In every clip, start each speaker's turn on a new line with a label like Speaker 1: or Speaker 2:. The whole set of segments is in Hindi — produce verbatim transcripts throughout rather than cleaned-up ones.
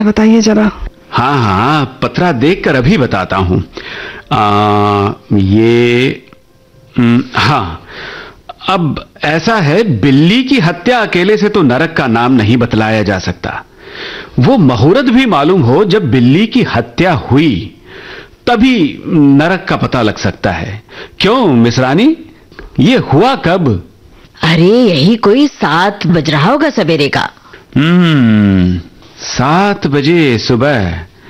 Speaker 1: बताइए जरा।
Speaker 2: हाँ हाँ, पतरा देखकर अभी बताता हूं। आ, ये हम्म, हाँ, अब ऐसा है, बिल्ली की हत्या अकेले से तो नरक का नाम नहीं बतलाया जा सकता। वो मुहूर्त भी मालूम हो जब बिल्ली की हत्या हुई, तभी नरक का पता लग सकता है। क्यों मिसरानी, ये हुआ कब?
Speaker 3: अरे यही कोई सात बज रहा होगा सवेरे का।
Speaker 2: हम्म सात बजे सुबह।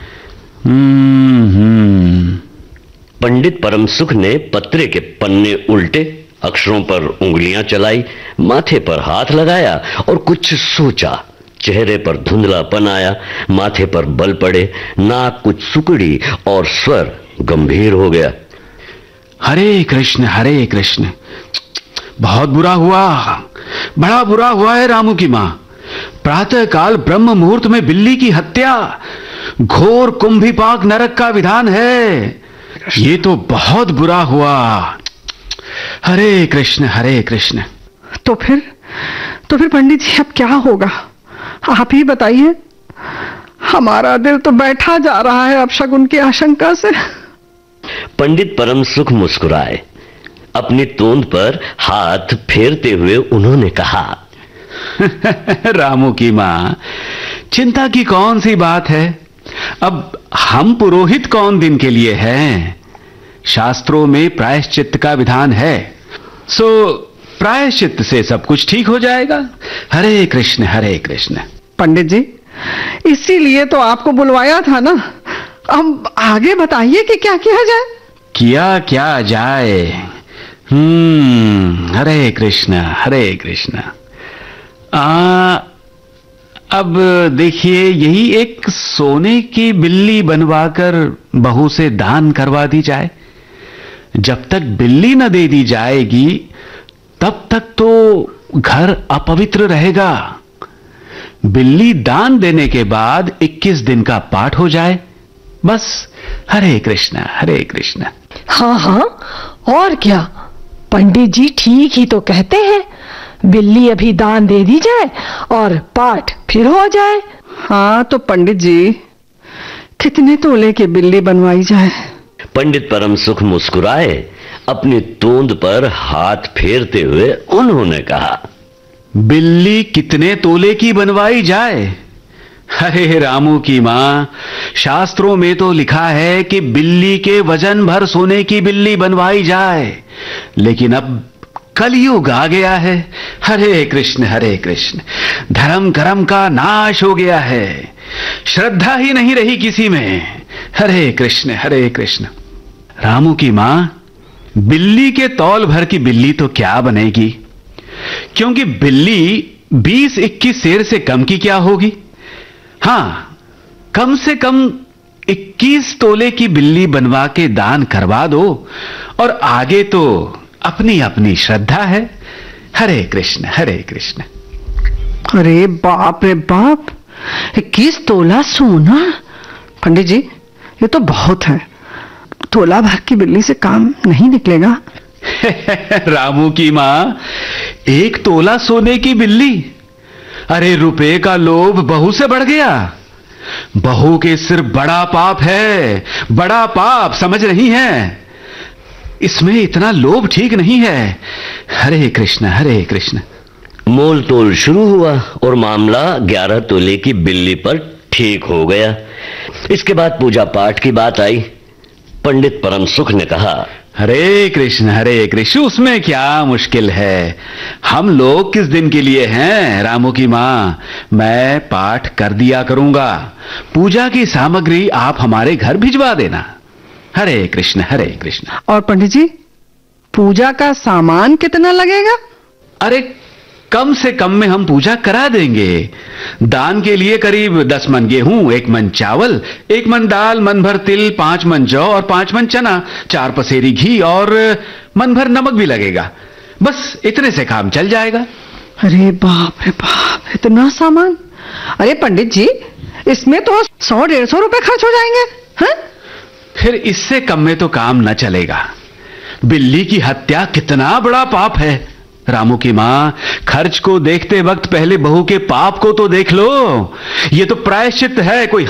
Speaker 2: हम्म
Speaker 4: पंडित परम सुख ने पत्रे के पन्ने उल्टे, अक्षरों पर उंगलियां चलाई, माथे पर हाथ लगाया और कुछ सोचा। चेहरे पर धुंधलापन आया, माथे पर बल पड़े, नाक कुछ सुकड़ी और स्वर गंभीर हो गया।
Speaker 2: हरे कृष्ण हरे कृष्ण। बहुत बुरा हुआ, बड़ा बुरा हुआ है रामू की मां। प्रातः काल ब्रह्म मुहूर्त में बिल्ली की हत्या, घोर कुंभीपाक नरक का विधान है। ये तो बहुत बुरा हुआ। हरे कृष्ण हरे कृष्ण।
Speaker 1: तो फिर तो फिर पंडित जी अब क्या होगा, आप ही बताइए। हमारा दिल तो बैठा जा रहा है अपशगुन की आशंका से।
Speaker 4: पंडित परम सुख मुस्कुराए। अपनी तोंद पर हाथ फेरते हुए उन्होंने कहा,
Speaker 2: रामू की मां, चिंता की कौन सी बात है। अब हम पुरोहित कौन दिन के लिए हैं। शास्त्रों में प्रायश्चित्त का विधान है, सो प्रायश्चित्त से सब कुछ ठीक हो जाएगा। हरे कृष्ण हरे कृष्ण।
Speaker 1: पंडित जी, इसीलिए तो आपको बुलवाया था ना। अब आगे बताइए कि क्या किया जाए।
Speaker 2: किया क्या जाए। हम्म हरे कृष्ण हरे कृष्ण। आ अब देखिए, यही एक सोने की बिल्ली बनवाकर बहू से दान करवा दी जाए। जब तक बिल्ली न दे दी जाएगी तब तक तो घर अपवित्र रहेगा। बिल्ली दान देने के बाद इक्कीस दिन का पाठ हो जाए, बस। हरे कृष्ण हरे कृष्ण।
Speaker 3: हाँ हाँ, और क्या, पंडित जी ठीक ही तो कहते हैं। बिल्ली अभी दान दे दी जाए और पाठ फिर हो जाए।
Speaker 1: हाँ तो पंडित जी, कितने तोले की बिल्ली बनवाई जाए।
Speaker 4: पंडित परम सुख मुस्कुराए। अपनी तोंद पर हाथ फेरते हुए उन्होंने कहा,
Speaker 2: बिल्ली कितने तोले की बनवाई जाए। अरे रामू की मां, शास्त्रों में तो लिखा है कि बिल्ली के वजन भर सोने की बिल्ली बनवाई जाए, लेकिन अब कलयुग आ गया है। हरे कृष्ण हरे कृष्ण। धर्म कर्म का नाश हो गया है, श्रद्धा ही नहीं रही किसी में। हरे कृष्ण हरे कृष्ण। रामू की मां, बिल्ली के तौल भर की बिल्ली तो क्या बनेगी, क्योंकि बिल्ली बीस इक्कीस सेर से कम की क्या होगी। हां, कम से कम इक्कीस तोले की बिल्ली बनवा के दान करवा दो, और आगे तो अपनी अपनी श्रद्धा है। हरे कृष्ण हरे कृष्ण।
Speaker 1: अरे बाप रे बाप, इक्कीस तोला सोना। पंडित जी, ये तो बहुत है। तोला भर की बिल्ली से काम नहीं निकलेगा।
Speaker 2: रामू की मां, एक तोला सोने की बिल्ली। अरे रुपए का लोभ बहू से बढ़ गया। बहू के सिर बड़ा पाप है, बड़ा पाप, समझ रही हैं। इसमें इतना लोभ ठीक नहीं है। हरे कृष्ण हरे कृष्ण।
Speaker 4: मोल तोल शुरू हुआ और मामला ग्यारह तोले की बिल्ली पर ठीक हो गया। इसके बाद पूजा पाठ की बात आई। पंडित परम सुख ने कहा,
Speaker 2: हरे कृष्ण हरे कृष्ण, उसमें क्या मुश्किल है। हम लोग किस दिन के लिए हैं। रामू की मां, मैं पाठ कर दिया करूंगा। पूजा की सामग्री आप हमारे घर भिजवा देना। हरे कृष्ण हरे कृष्ण।
Speaker 1: और पंडित जी, पूजा का सामान कितना लगेगा।
Speaker 2: अरे कम से कम में हम पूजा करा देंगे। दान के लिए करीब दस मन गेहूं, एक मन चावल, एक मन दाल, मन भर तिल, पांच मन जौ और पांच मन चना, चार पसेरी घी और मन भर नमक भी लगेगा। बस इतने से काम चल जाएगा।
Speaker 1: अरे बाप रे बाप, इतना सामान। अरे पंडित जी, इसमें तो सौ डेढ़ सौ रुपए खर्च हो जाएंगे। हैं?
Speaker 2: फिर इससे कम में तो काम न चलेगा। बिल्ली की हत्या कितना बड़ा पाप है। रामू की मां, खर्च को देखते वक्त पहले बहू के पाप को तो देख लो। ये तो प्रायश्चित है, कोई